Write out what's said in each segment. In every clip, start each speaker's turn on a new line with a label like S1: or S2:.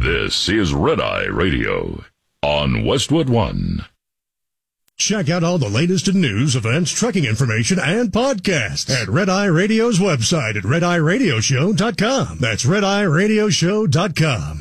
S1: This is Red Eye Radio on Westwood One.
S2: Check out all the latest in news, events, trucking information, and podcasts at Red Eye Radio's website at RedEyeRadioshow.com. That's RedEyeRadioshow.com.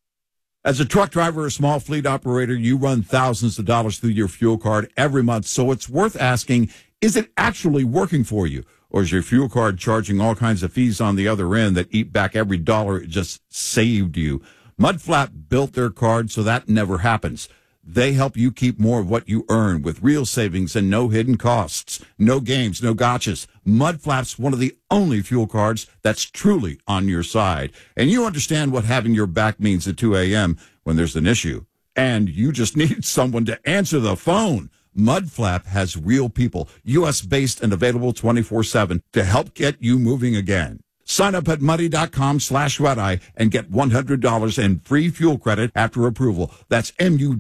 S3: As a truck driver or small fleet operator, you run thousands of dollars through your fuel card every month, so it's worth asking, is it actually working for you? Or is your fuel card charging all kinds of fees on the other end that eat back every dollar it just saved you? Mudflap built their card so that never happens. They help you keep more of what you earn with real savings and no hidden costs. No games, no gotchas. Mudflap's one of the only fuel cards that's truly on your side. And you understand what having your back means at 2 a.m. when there's an issue. And you just need someone to answer the phone. Mudflap has real people, U.S.-based and available 24/7 to help get you moving again. Sign up at muddy.com/redeye and get $100 in free fuel credit after approval. That's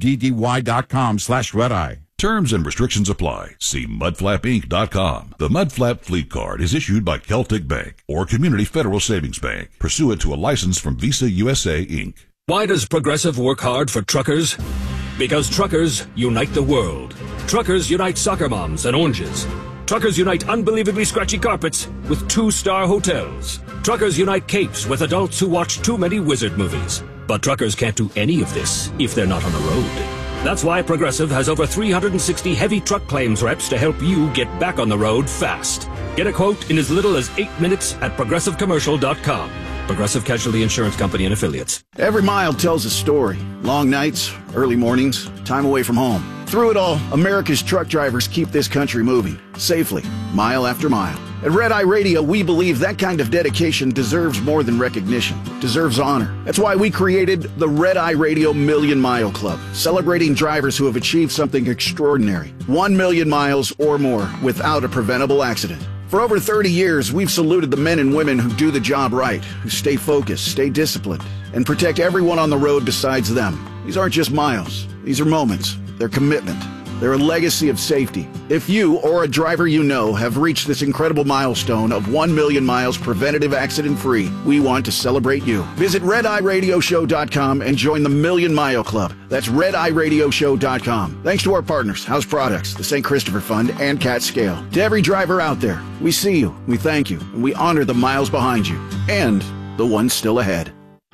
S3: MUDDY.com/redeye.
S1: Terms and restrictions apply. See mudflapinc.com. The Mudflap Fleet Card is issued by Celtic Bank or Community Federal Savings Bank, pursuant to a license from Visa USA, Inc.
S4: Why does Progressive work hard for truckers? Because truckers unite the world. Truckers unite soccer moms and oranges. Truckers unite unbelievably scratchy carpets with 2-star hotels. Truckers unite capes with adults who watch too many wizard movies. But truckers can't do any of this if they're not on the road. That's why Progressive has over 360 heavy truck claims reps to help you get back on the road fast. Get a quote in as little as 8 minutes at progressivecommercial.com. Progressive Casualty Insurance Company and Affiliates.
S5: Every mile tells a story. Long nights, early mornings, time away from home. Through it all, America's truck drivers keep this country moving, safely, mile after mile. At Red Eye Radio, we believe that kind of dedication deserves more than recognition, deserves honor. That's why we created the Red Eye Radio Million Mile Club, celebrating drivers who have achieved something extraordinary. 1 million miles or more without a preventable accident. For over 30 years, we've saluted the men and women who do the job right, who stay focused, stay disciplined, and protect everyone on the road besides them. These aren't just miles. These are moments. They're commitment. They're a legacy of safety. If you or a driver you know have reached this incredible milestone of 1 million miles preventative accident-free, we want to celebrate you. Visit RedEyeRadioshow.com and join the Million Mile Club. That's RedEyeRadioshow.com. Thanks to our partners, House Products, the St. Christopher Fund, and Cat Scale. To every driver out there, we see you, we thank you, and we honor the miles behind you and the ones still ahead.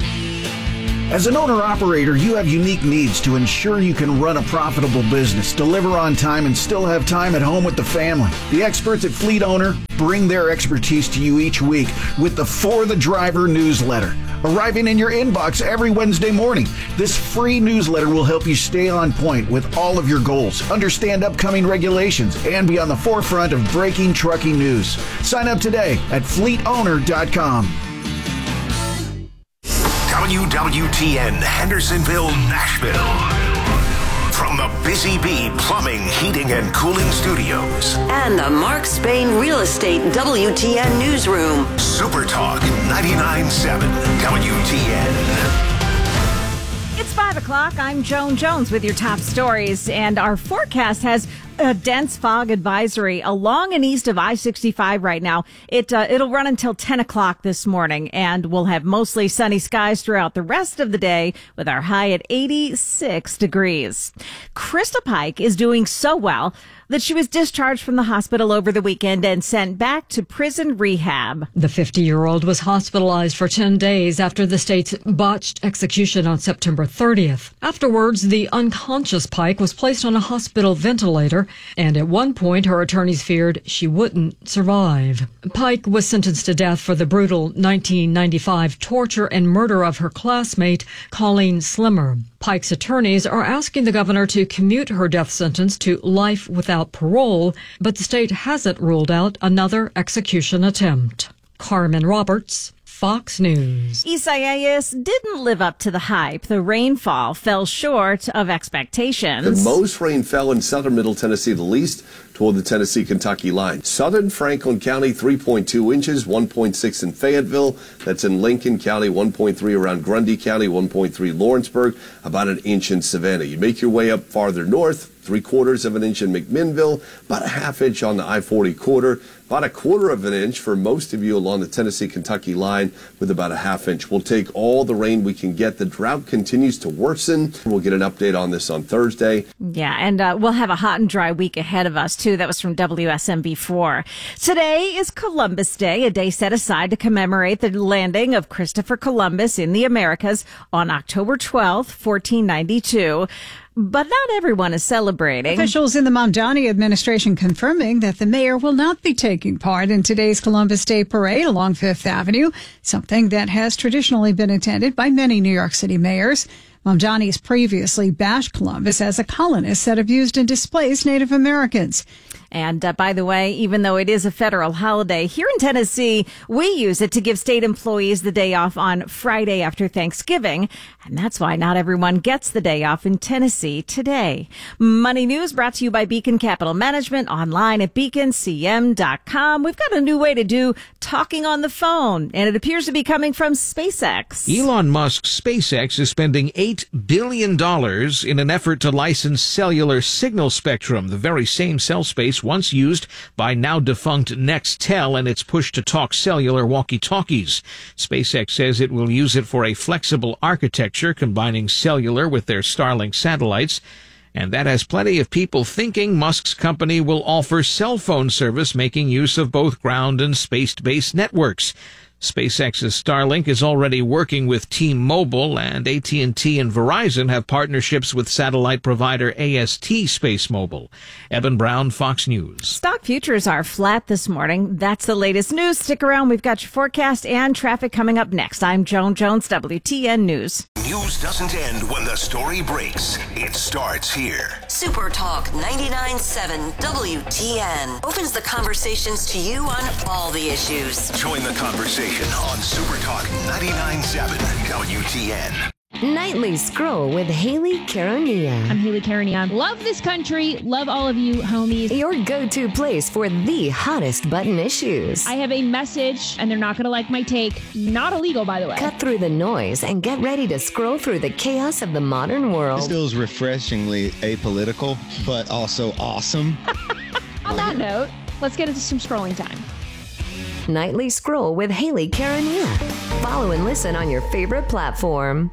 S5: As an owner-operator, you have unique needs to ensure you can run a profitable business, deliver on time, and still have time at home with the family. The experts at Fleet Owner bring their expertise to you each week with the For the Driver newsletter, arriving in your inbox every Wednesday morning. This free newsletter will help you stay on point with all of your goals, understand upcoming regulations, and be on the forefront of breaking trucking news. Sign up today at fleetowner.com.
S6: WWTN Hendersonville, Nashville. From the Busy Bee Plumbing, Heating, and Cooling Studios.
S7: And the Mark Spain Real Estate WTN Newsroom.
S6: Super Talk 99.7 WTN.
S8: It's 5 o'clock. I'm Joan Jones with your top stories, and our forecast has a dense fog advisory along and east of I-65 right now. It'll run until 10 o'clock this morning, and we'll have mostly sunny skies throughout the rest of the day with our high at 86 degrees. Krista Pike is doing so well that she was discharged from the hospital over the weekend and sent back to prison rehab.
S9: The 50-year-old was hospitalized for 10 days after the state's botched execution on September 30th. Afterwards, the unconscious Pike was placed on a hospital ventilator, and at one point her attorneys feared she wouldn't survive. Pike was sentenced to death for the brutal 1995 torture and murder of her classmate, Colleen Slimmer. Pike's attorneys are asking the governor to commute her death sentence to life without parole, but the state hasn't ruled out another execution attempt. Carmen Roberts, Fox News.
S8: Isaias didn't live up to the hype. The rainfall fell short of expectations.
S10: The most rain fell in southern Middle Tennessee, the least toward the Tennessee-Kentucky line. Southern Franklin County, 3.2 inches, 1.6 in Fayetteville. That's in Lincoln County, 1.3 around Grundy County, 1.3 Lawrenceburg, about an inch in Savannah. You make your way up farther north, 3/4 of an inch in McMinnville, about a half inch on the I-40 corridor, about 1/4 of an inch for most of you along the Tennessee-Kentucky line with about a half inch. We'll take all the rain we can get. The drought continues to worsen. We'll get an update on this on Thursday.
S8: Yeah, and we'll have a hot and dry week ahead of us, too. That was from WSMB4. Today is Columbus Day, a day set aside to commemorate the landing of Christopher Columbus in the Americas on October 12th, 1492. But not everyone is celebrating.
S11: Officials in the Mamdani administration confirming that the mayor will not be taking part in today's Columbus Day parade along Fifth Avenue, something that has traditionally been attended by many New York City mayors. Mamdani has previously bashed Columbus as a colonist that abused and displaced Native Americans.
S8: And by the way, even though it is a federal holiday, here in Tennessee, we use it to give state employees the day off on Friday after Thanksgiving. And that's why not everyone gets the day off in Tennessee today. Money News brought to you by Beacon Capital Management, online at beaconcm.com. We've got a new way to do talking on the phone, and it appears to be coming from SpaceX.
S12: Elon Musk's SpaceX is spending $8 billion in an effort to license cellular signal spectrum, the very same cell space once used by now defunct Nextel and its push-to-talk cellular walkie-talkies. SpaceX says it will use it for a flexible architecture combining cellular with their Starlink satellites, and that has plenty of people thinking Musk's company will offer cell phone service making use of both ground and space-based networks. SpaceX's Starlink is already working with T-Mobile, and AT&T and Verizon have partnerships with satellite provider AST SpaceMobile. Evan Brown, Fox News.
S8: Stock futures are flat this morning. That's the latest news. Stick around. We've got your forecast and traffic coming up next. I'm Joan Jones, WTN News.
S6: News doesn't end when the story breaks. It starts here.
S7: Super Talk 99.7 WTN opens the conversations to you on all the issues.
S6: Join the conversation on Super Talk 99.7 WTN.
S13: Nightly Scroll with Haley Caronia.
S14: I'm Haley Caronia. Love this country. Love all of you, homies.
S13: Your go-to place for the hottest button issues.
S14: I have a message, and they're not going to like my take. Not illegal, by the way.
S13: Cut through the noise and get ready to scroll through the chaos of the modern world.
S15: This feels refreshingly apolitical, but also awesome.
S14: On that note, let's get into some scrolling time.
S13: Nightly Scroll with Haley Caronia. Follow and listen on your favorite platform.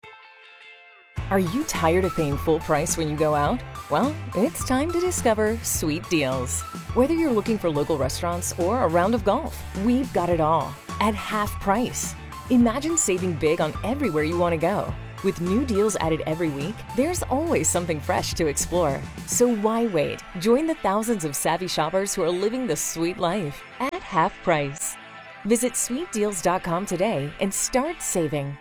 S16: Are you tired of paying full price when you go out? Well, it's time to discover Sweet Deals. Whether you're looking for local restaurants or a round of golf, we've got it all at half price. Imagine saving big on everywhere you want to go. With new deals added every week, there's always something fresh to explore. So why wait? Join the thousands of savvy shoppers who are living the sweet life at half price. Visit sweetdeals.com today and start saving.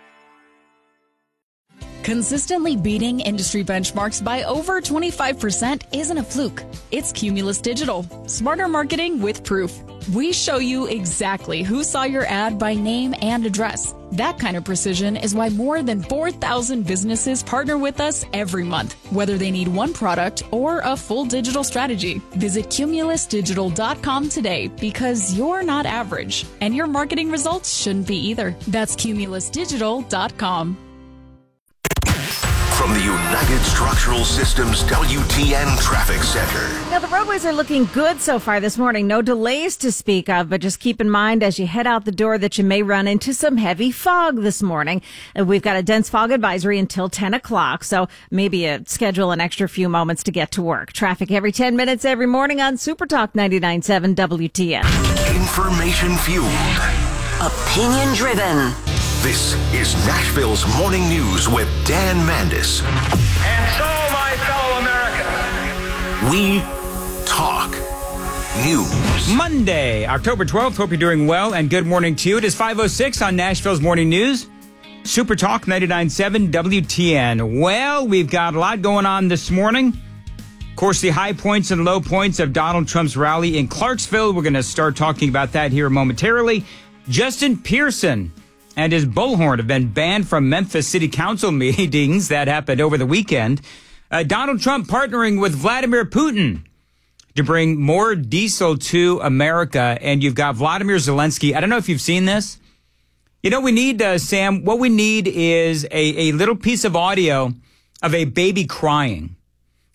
S17: Consistently beating industry benchmarks by over 25% isn't a fluke. It's Cumulus Digital. Smarter marketing with proof. We show you exactly who saw your ad by name and address. That kind of precision is why more than 4,000 businesses partner with us every month, whether they need one product or a full digital strategy. Visit cumulusdigital.com today because you're not average, and your marketing results shouldn't be either. That's cumulusdigital.com.
S6: From the United Structural Systems WTN Traffic Center.
S8: Now, the roadways are looking good so far this morning. No delays to speak of, but just keep in mind as you head out the door that you may run into some heavy fog this morning. We've got a dense fog advisory until 10 o'clock, so maybe schedule an extra few moments to get to work. Traffic every 10 minutes every morning on Super Talk 99.7 WTN.
S6: Information fueled.
S7: Opinion driven.
S6: This is Nashville's Morning News with Dan Mandis.
S18: And so, my fellow Americans,
S6: we talk news.
S19: Monday, October 12th. Hope you're doing well, and good morning to you. It is 5:06 on Nashville's Morning News. Super Talk 99.7 WTN. Well, we've got a lot going on this morning. Of course, the high points and low points of Donald Trump's rally in Clarksville. We're going to start talking about that here momentarily. Justin Pearson and his bullhorn have been banned from Memphis City Council meetings that happened over the weekend. Donald Trump partnering with Vladimir Putin to bring more diesel to America. And you've got Vladimir Zelensky. I don't know if you've seen this. You know, we need, Sam, what we need is a little piece of audio of a baby crying.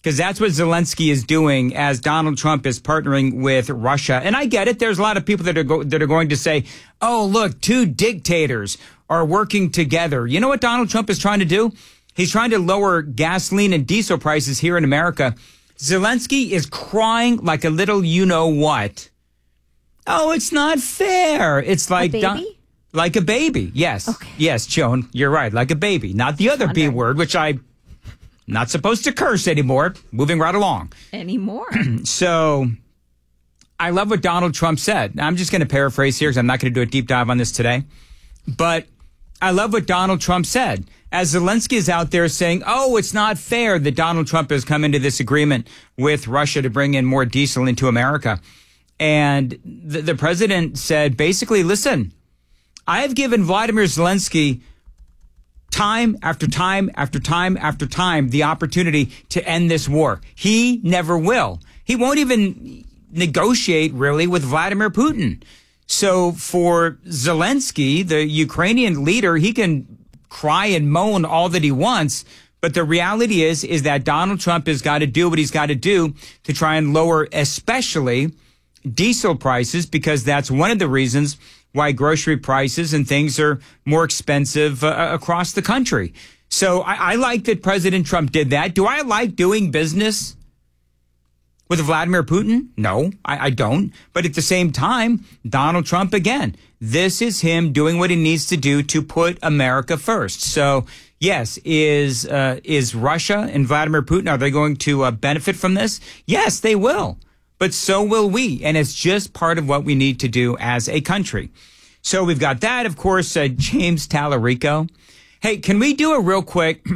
S19: because that's what Zelensky is doing as Donald Trump is partnering with Russia. And I get it. There's a lot of people that are going to say, oh, look, two dictators are working together. You know what Donald Trump is trying to do? He's trying to lower gasoline and diesel prices here in America. Zelensky is crying like a little you-know-what. Oh, it's not fair. It's like
S8: a baby?
S19: Like a baby. Yes.
S8: Okay.
S19: Yes, Joan, you're right. Like a baby. Not the other B word, which I'm not supposed to curse anymore. Moving right along.
S8: Anymore.
S19: So I love what Donald Trump said. I'm just going to paraphrase here because I'm not going to do a deep dive on this today. But I love what Donald Trump said. As Zelensky is out there saying, oh, it's not fair that Donald Trump has come into this agreement with Russia to bring in more diesel into America. And the president said, basically, listen, I have given Vladimir Zelensky time after time after time after time the opportunity to end this war. He never will. He won't even negotiate, really, with Vladimir Putin. So for Zelensky, the Ukrainian leader, he can cry and moan all that he wants. But the reality is that Donald Trump has got to do what he's got to do to try and lower especially diesel prices, because that's one of the reasons why grocery prices and things are more expensive across the country. So I like that President Trump did that. Do I like doing business with Vladimir Putin? No, I don't. But at the same time, Donald Trump, again, this is him doing what he needs to do to put America first. So, yes, is Russia and Vladimir Putin, are they going to benefit from this? Yes, they will. But so will we. And it's just part of what we need to do as a country. So we've got that, of course, James Tallarico. Hey, can we do a real quick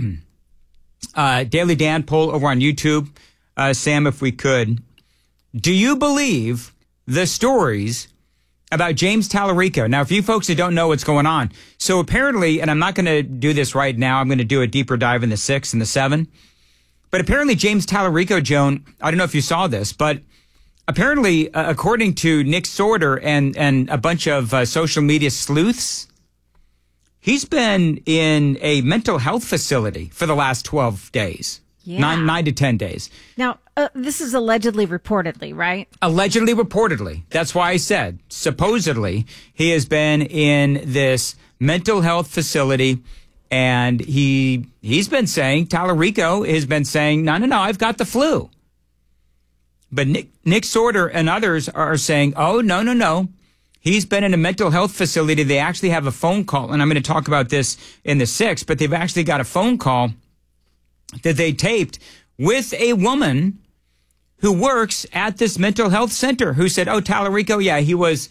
S19: Daily Dan poll over on YouTube? Sam, if we could. Do you believe the stories about James Tallarico? Now, for you folks that don't know what's going on, so apparently, and I'm not going to do this right now, I'm going to do a deeper dive in the 6 and the 7. But apparently James Tallarico, Joan, I don't know if you saw this, but apparently, according to Nick Sorter and a bunch of social media sleuths, he's been in a mental health facility for the last 12 days. Yeah. 9 to 10 days.
S8: Now, this is allegedly reportedly, right?
S19: Allegedly reportedly. That's why I said supposedly he has been in this mental health facility, and he's been saying, Tallarico has been saying, no, I've got the flu. But Nick Sorter and others are saying, oh, no. He's been in a mental health facility. They actually have a phone call, and I'm going to talk about this in the 6, but they've actually got a phone call that they taped with a woman who works at this mental health center who said, oh, Tallarico, yeah,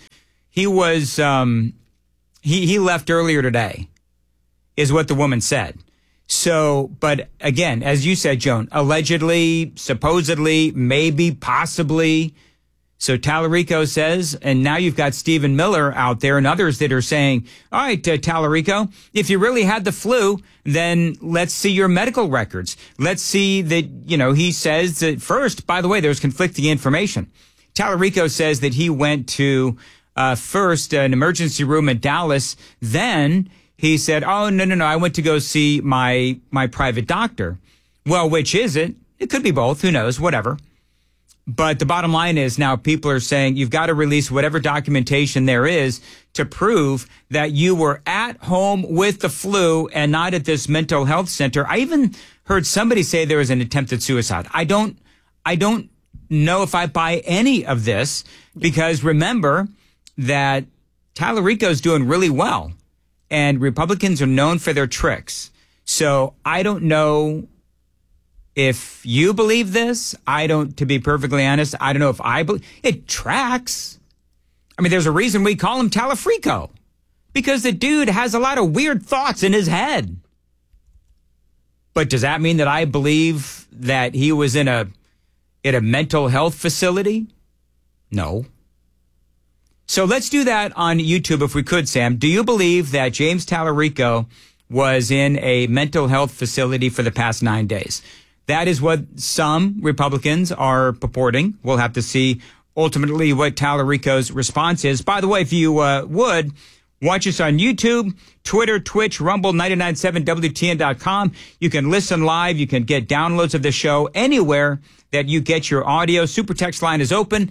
S19: he left earlier today, is what the woman said. So, but again, as you said, Joan, allegedly, supposedly, maybe, possibly. So Tallarico says, and now you've got Stephen Miller out there and others that are saying, all right, Tallarico, if you really had the flu, then let's see your medical records. Let's see that, he says that first, by the way, there's conflicting information. Tallarico says that he went to, first an emergency room in Dallas. Then he said, oh, no, I went to go see my private doctor. Well, which is it? It could be both. Who knows? Whatever. But the bottom line is now people are saying you've got to release whatever documentation there is to prove that you were at home with the flu and not at this mental health center. I even heard somebody say there was an attempted suicide. I don't know if I buy any of this, because remember that Tallarico's doing really well and Republicans are known for their tricks. So I don't know if you believe this. To be perfectly honest, I don't know if I believe it. Tracks. I mean, there's a reason we call him Tallafrico, because the dude has a lot of weird thoughts in his head. But does that mean that I believe that he was in a mental health facility? No. So let's do that on YouTube if we could, Sam. Do you believe that James Tallarico was in a mental health facility for the past 9 days? That is what some Republicans are purporting. We'll have to see ultimately what Tallarico's response is. By the way, if you would, Watch us on YouTube, Twitter, Twitch, Rumble, 997WTN.com. You can listen live. You can get downloads of the show anywhere that you get your audio. Super text line is open,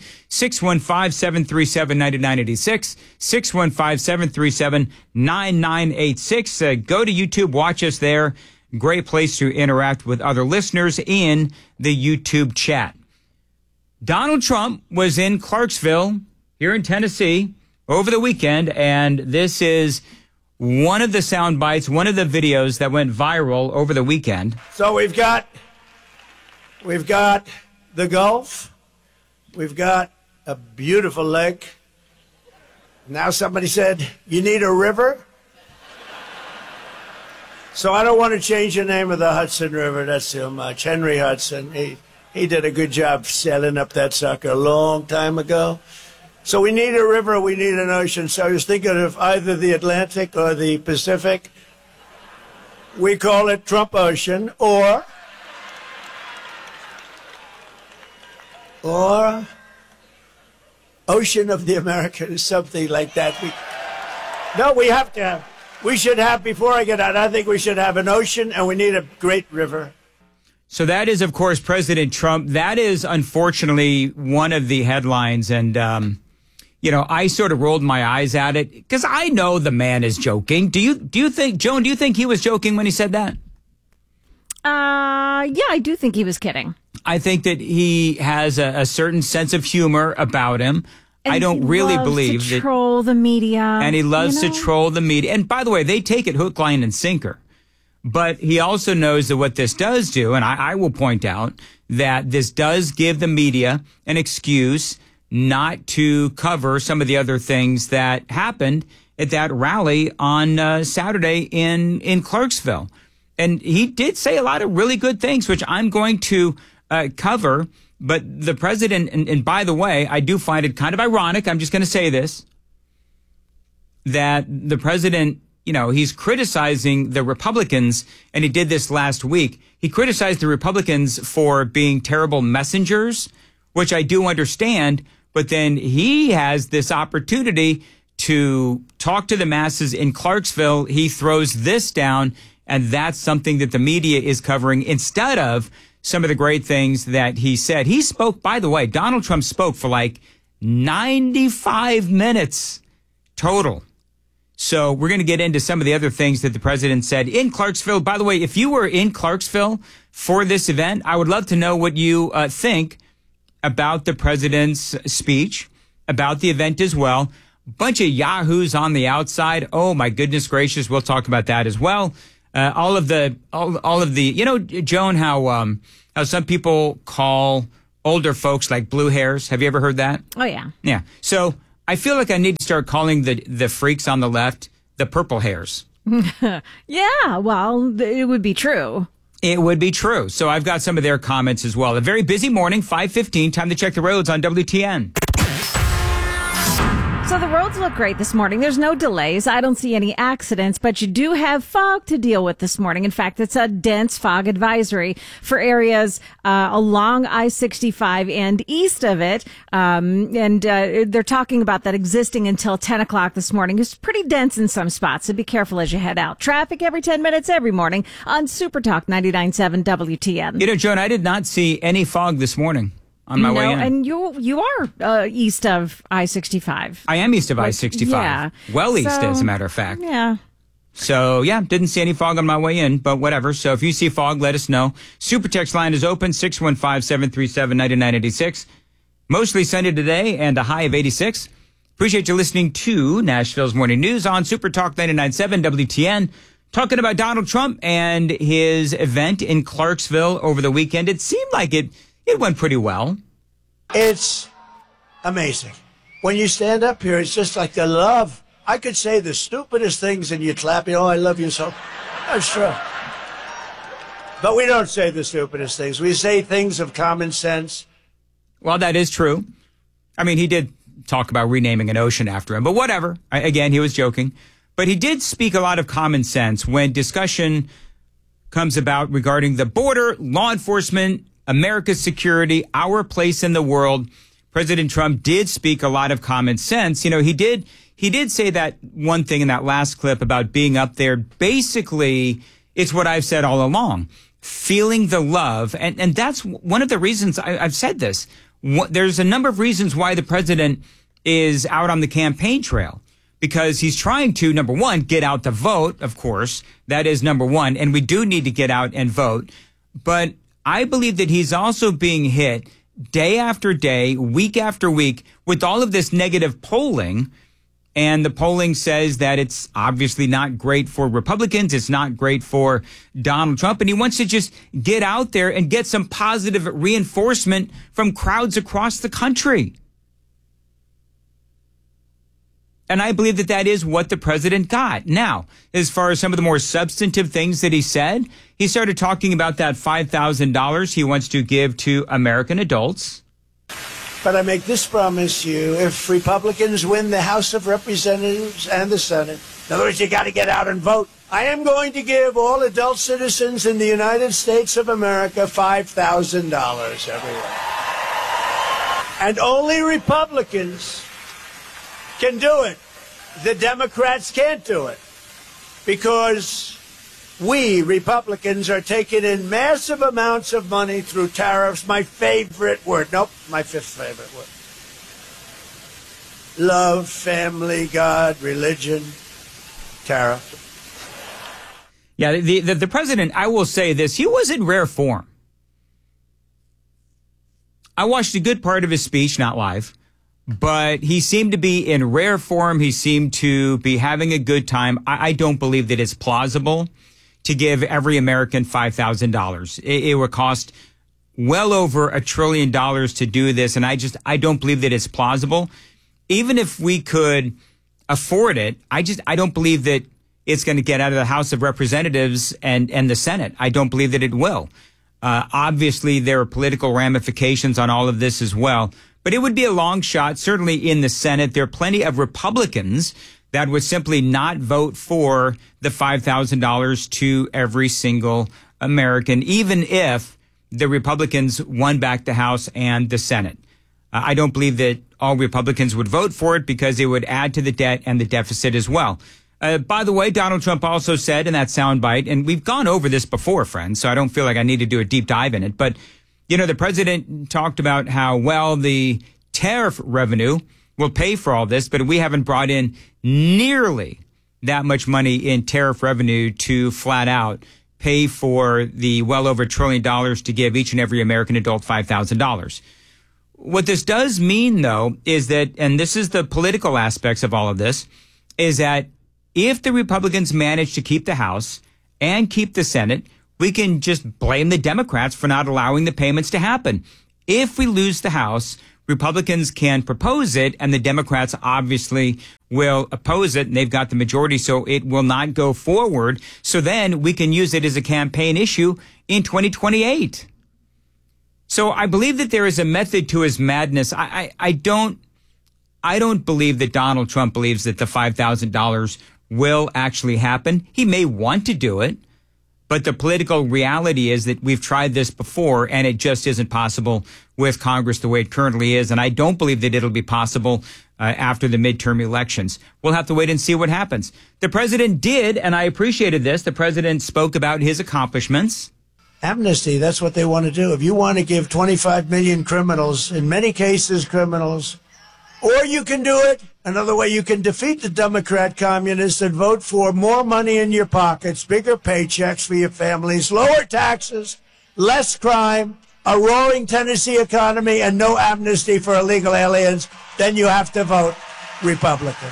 S19: 615-737-9986, 615-737-9986. Go to YouTube, watch us there. Great place to interact with other listeners in the YouTube chat. Donald Trump was in Clarksville here in Tennessee over the weekend, and this is one of the sound bites, one of the videos that went viral over the weekend.
S20: So we've got the Gulf. We've got a beautiful lake. Now somebody said, you need a river? So I don't want to change the name of the Hudson River. That's too much. Henry Hudson, he did a good job sailing up that sucker a long time ago. So we need a river, we need an ocean. So I was thinking of either the Atlantic or the Pacific. We call it Trump Ocean, or Ocean of the Americas, something like that. We should have, before I get out, I think we should have an ocean, and we need a great river.
S19: So that is, of course, President Trump. That is, unfortunately, one of the headlines. And, I sort of rolled my eyes at it because I know the man is joking. Do you think, Joan, do you think he was joking when he said that?
S8: Yeah, I do think he was kidding.
S19: I think that he has a certain sense of humor about him.
S8: And
S19: I don't really believe
S8: to troll the media.
S19: And he loves to troll the media. And by the way, they take it hook, line, and sinker. But he also knows that what this does do, and I will point out that this does give the media an excuse not to cover some of the other things that happened at that rally on Saturday in Clarksville. And he did say a lot of really good things, which I'm going to cover. But the president, and by the way, I do find it kind of ironic, I'm just going to say this, that the president, he's criticizing the Republicans, and he did this last week. He criticized the Republicans for being terrible messengers, which I do understand, but then he has this opportunity to talk to the masses in Clarksville. He throws this down, and that's something that the media is covering instead of some of the great things that he said. He spoke, by the way, Donald Trump spoke for like 95 minutes total. So we're going to get into some of the other things that the president said in Clarksville. By the way, if you were in Clarksville for this event, I would love to know what you think about the president's speech, about the event as well. Bunch of yahoos on the outside. Oh, my goodness gracious. We'll talk about that as well. All of the, Joan, how some people call older folks like blue hairs. Have you ever heard that?
S8: Oh, yeah.
S19: Yeah. So I feel like I need to start calling the freaks on the left the purple hairs.
S8: Yeah, well, it would be true.
S19: It would be true. So I've got some of their comments as well. A very busy morning, 5:15. Time to check the roads on WTN.
S8: So the roads look great this morning. There's no delays. I don't see any accidents, but you do have fog to deal with this morning. In fact, it's a dense fog advisory for areas along I-65 and east of it. They're talking about that existing until 10 o'clock this morning. It's pretty dense in some spots, so be careful as you head out. Traffic every 10 minutes every morning on Super Talk 99.7 WTN.
S19: Joan, I did not see any fog this morning on my way in.
S8: And you are east of I-65.
S19: I am east of I-65.
S8: Yeah.
S19: Well east, as a matter of fact.
S8: Yeah.
S19: So, didn't see any fog on my way in, but whatever. So if you see fog, let us know. Super text line is open, 615-737-9986. Mostly sunny today and a high of 86. Appreciate you listening to Nashville's Morning News on Super Talk 99.7 WTN. Talking about Donald Trump and his event in Clarksville over the weekend. It seemed like it went pretty well.
S20: It's amazing. When you stand up here, it's just like the love. I could say the stupidest things and you clap, I love you so. That's true. But we don't say the stupidest things. We say things of common sense.
S19: Well, that is true. I mean, he did talk about renaming an ocean after him, but whatever. Again, he was joking. But he did speak a lot of common sense when discussion comes about regarding the border, law enforcement, America's security, our place in the world. President Trump did speak a lot of common sense. He did he did say that one thing in that last clip about being up there. Basically, it's what I've said all along, feeling the love. And that's one of the reasons I've said this. There's a number of reasons why the president is out on the campaign trail, because he's trying to, number one, get out the vote, of course. That is number one. And we do need to get out and vote. But I believe that he's also being hit day after day, week after week, with all of this negative polling. And the polling says that it's obviously not great for Republicans. It's not great for Donald Trump. And he wants to just get out there and get some positive reinforcement from crowds across the country. And I believe that that is what the president got. Now, as far as some of the more substantive things that he said, he started talking about that $5,000 he wants to give to American adults.
S20: But I make this promise to you, if Republicans win the House of Representatives and the Senate, in other words, you got to get out and vote, I am going to give all adult citizens in the United States of America $5,000 every year. And only Republicans can do it. The Democrats can't do it because we, Republicans, are taking in massive amounts of money through tariffs. My favorite word. Nope, my fifth favorite word. Love, family, God, religion, tariff.
S19: Yeah, the president, I will say this, he was in rare form. I watched a good part of his speech, not live. But he seemed to be in rare form. He seemed to be having a good time. I don't believe that it's plausible to give every American $5,000. It would cost well over $1 trillion to do this. And I don't believe that it's plausible. Even if we could afford it, I don't believe that it's going to get out of the House of Representatives and the Senate. I don't believe that it will. Obviously, there are political ramifications on all of this as well. But it would be a long shot, certainly in the Senate. There are plenty of Republicans that would simply not vote for the $5,000 to every single American, even if the Republicans won back the House and the Senate. I don't believe that all Republicans would vote for it because it would add to the debt and the deficit as well. By the way, Donald Trump also said in that soundbite, and we've gone over this before, friends, so I don't feel like I need to do a deep dive in it, but you know, the president talked about how, well, the tariff revenue will pay for all this, but we haven't brought in nearly that much money in tariff revenue to flat out pay for the well over $1 trillion to give each and every American adult $5,000. What this does mean, though, is that, and this is the political aspects of all of this, is that if the Republicans manage to keep the House and keep the Senate, we can just blame the Democrats for not allowing the payments to happen. If we lose the House, Republicans can propose it, and the Democrats obviously will oppose it, and they've got the majority, so it will not go forward. So then we can use it as a campaign issue in 2028. So I believe that there is a method to his madness. I don't believe that Donald Trump believes that the $5,000 will actually happen. He may want to do it. But the political reality is that we've tried this before, and it just isn't possible with Congress the way it currently is. And I don't believe that it'll be possible after the midterm elections. We'll have to wait and see what happens. The president did, and I appreciated this, the president spoke about his accomplishments.
S20: Amnesty, that's what they want to do. If you want to give 25 million criminals, in many cases criminals, or you can do it another way, you can defeat the Democrat communists and vote for more money in your pockets, bigger paychecks for your families, lower taxes, less crime, a roaring Tennessee economy, and no amnesty for illegal aliens. Then you have to vote Republican.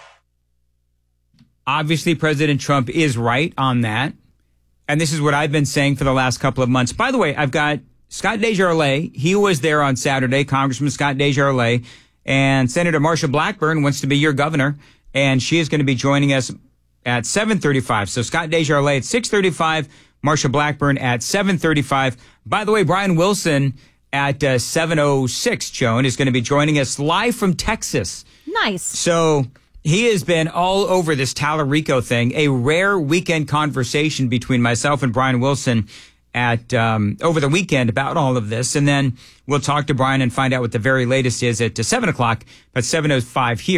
S19: Obviously, President Trump is right on that. And this is what I've been saying for the last couple of months. By the way, I've got Scott DesJarlais. He was there on Saturday, Congressman Scott DesJarlais. And Senator Marsha Blackburn wants to be your governor, and she is going to be joining us at 7:35. So Scott DesJarlais at 6:35, Marsha Blackburn at 7:35. By the way, Brian Wilson at 7:06, Joan, is going to be joining us live from Texas.
S8: Nice.
S19: So he has been all over this Tallarico thing, a rare weekend conversation between myself and Brian Wilson at over the weekend about all of this. And then we'll talk to Brian and find out what the very latest is at 7 o'clock, but 7:05 here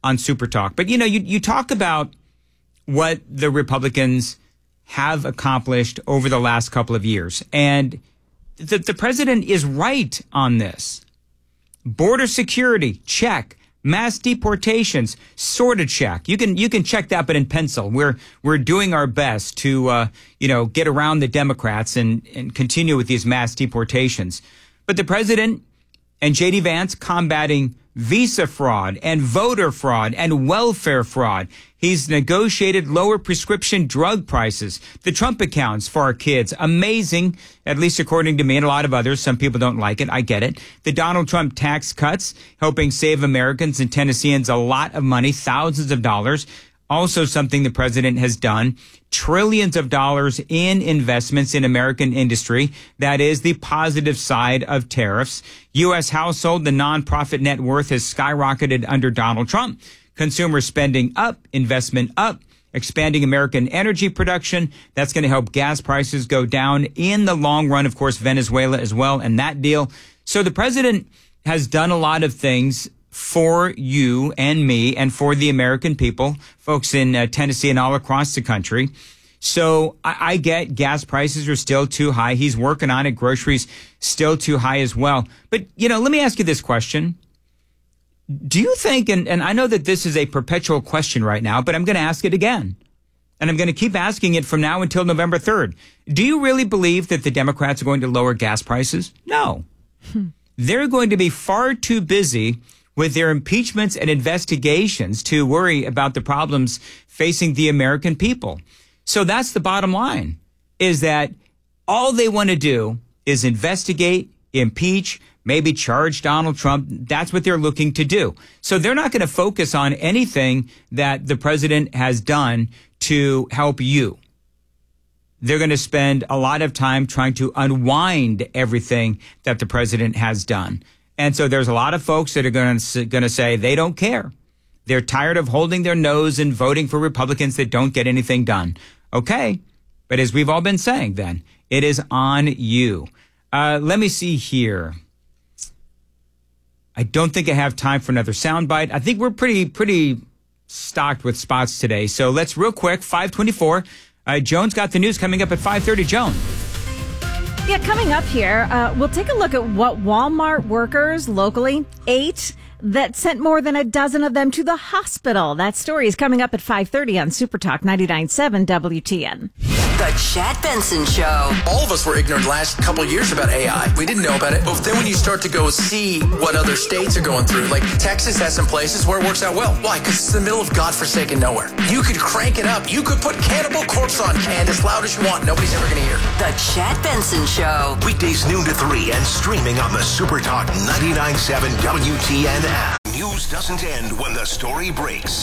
S19: on Super Talk. But, you talk about what the Republicans have accomplished over the last couple of years. And the president is right on this. Border security, check. Mass deportations, sort of check. You can check that, but in pencil. We're doing our best to get around the Democrats and continue with these mass deportations. But the president and J.D. Vance combating visa fraud and voter fraud and welfare fraud. He's negotiated lower prescription drug prices. The Trump accounts for our kids. Amazing, at least according to me and a lot of others. Some people don't like it. I get it. The Donald Trump tax cuts, helping save Americans and Tennesseans a lot of money, thousands of dollars. Also something the president has done. Trillions of dollars in investments in American industry. That is the positive side of tariffs. U.S. household, the nonprofit net worth has skyrocketed under Donald Trump. Consumer spending up, investment up, expanding American energy production. That's going to help gas prices go down in the long run. Of course, Venezuela as well, and that deal. So the president has done a lot of things for you and me and for the American people, folks in Tennessee and all across the country. So I get gas prices are still too high. He's working on it. Groceries still too high as well. But, let me ask you this question. Do you think, and I know that this is a perpetual question right now, but I'm going to ask it again. And I'm going to keep asking it from now until November 3rd. Do you really believe that the Democrats are going to lower gas prices? No. They're going to be far too busy with their impeachments and investigations to worry about the problems facing the American people. So that's the bottom line, is that all they want to do is investigate, impeach, maybe charge Donald Trump. That's what they're looking to do. So they're not going to focus on anything that the president has done to help you. They're going to spend a lot of time trying to unwind everything that the president has done. And so there's a lot of folks that are going to say they don't care. They're tired of holding their nose and voting for Republicans that don't get anything done. Okay. But as we've all been saying then, it is on you. Let me see here. I don't think I have time for another soundbite. I think we're pretty stocked with spots today. So let's real quick, 5:24. Joan's got the news coming up at 5:30. Joan.
S8: Yeah, coming up here, we'll take a look at what Walmart workers locally ate that sent more than a dozen of them to the hospital. That story is coming up at 5:30 on Super Talk 99.7 WTN.
S7: The Chad Benson Show.
S21: All of us were ignorant last couple of years about AI. We didn't know about it. But then when you start to go see what other states are going through, like Texas has some places where it works out well. Why? Because it's the middle of godforsaken nowhere. You could crank it up. You could put Cannibal Corpse on and as loud as you want. Nobody's ever going to hear.
S7: The Chad Benson Show.
S6: Weekdays noon to 3 and streaming on the Super Talk 99.7 WTN app. News doesn't end when the story breaks.